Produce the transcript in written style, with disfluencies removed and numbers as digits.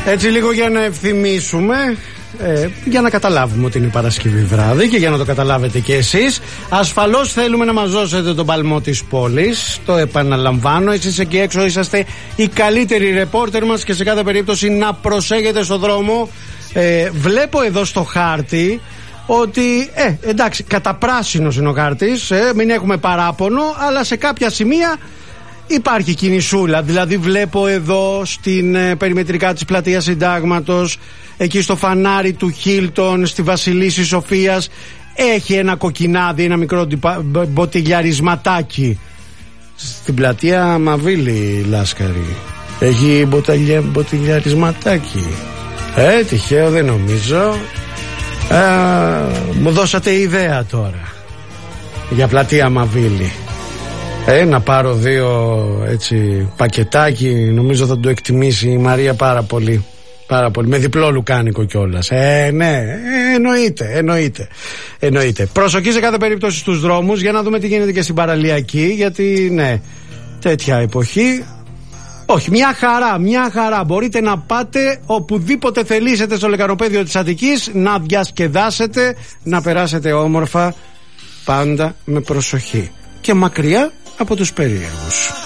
Έτσι λίγο για να ευθυμίσουμε, για να καταλάβουμε ότι είναι Παρασκευή βράδυ και για να το καταλάβετε και εσείς. Ασφαλώς θέλουμε να μας δώσετε τον παλμό της πόλης. Το επαναλαμβάνω, εσείς εκεί έξω είσαστε οι καλύτεροι ρεπόρτερ μας και σε κάθε περίπτωση να προσέχετε στο δρόμο. Βλέπω εδώ στο χάρτη ότι εντάξει, καταπράσινος είναι ο χάρτης, μην έχουμε παράπονο, αλλά σε κάποια σημεία υπάρχει κινησούλα. Δηλαδή βλέπω εδώ στην περιμετρικά της πλατείας Συντάγματος, εκεί στο φανάρι του Χίλτον, στη Βασιλίσσης Σοφίας, έχει ένα κοκκινάδι, ένα μικρό μποτιλιαρισματάκι. Στην πλατεία Μαβίλη Λάσκαρη έχει μποτιλιαρισματάκι. Τυχαίο δεν νομίζω. Μου δώσατε ιδέα τώρα για πλατεία Μαβίλη. Να πάρω 2 έτσι πακετάκι, νομίζω θα το εκτιμήσει η Μαρία πάρα πολύ. Πάρα πολύ, με διπλό λουκάνικο κιόλας. Ναι, εννοείται. Προσοχή σε κάθε περίπτωση στους δρόμους για να δούμε τι γίνεται και στην παραλιακή, γιατί ναι, τέτοια εποχή. Όχι, μια χαρά. Μπορείτε να πάτε οπουδήποτε θελήσετε στο λεκανοπέδιο της Αττικής, να διασκεδάσετε, να περάσετε όμορφα, πάντα με προσοχή και μακριά από τους περίεργους.